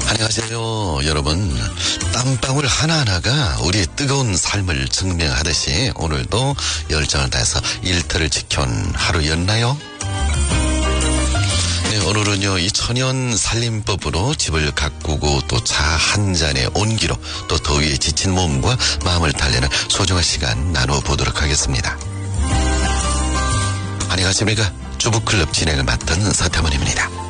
안녕하세요, 여러분. 땀방울 하나하나가 우리의 뜨거운 삶을 증명하듯이 오늘도 열정을 다해서 일터를 지켜온 하루였나요? 네, 오늘은요, 이 천연 살림법으로 집을 가꾸고 또 차 한 잔의 온기로 또 더위에 지친 몸과 마음을 달래는 소중한 시간 나눠보도록 하겠습니다. 안녕하십니까. 주부클럽 진행을 맡은 서태문입니다.